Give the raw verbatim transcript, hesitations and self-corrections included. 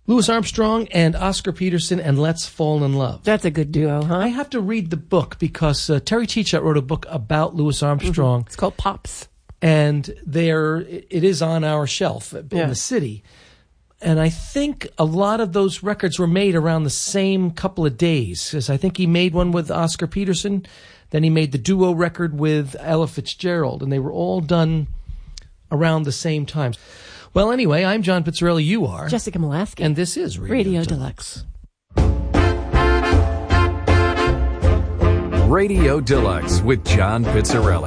Louis Armstrong and Oscar Peterson and Let's Fall in Love. That's a good duo, huh? I have to read the book because uh, Terry Teachat wrote a book about Louis Armstrong. Mm-hmm. It's called Pops. And there, it is on our shelf in yeah. the city. And I think a lot of those records were made around the same couple of days. Because I think he made one with Oscar Peterson. Then he made the duo record with Ella Fitzgerald. And they were all done around the same time. Well, anyway, I'm John Pizzarelli. You are Jessica Molaski. And this is Radio, Radio Deluxe. Deluxe. Radio Deluxe with John Pizzarelli.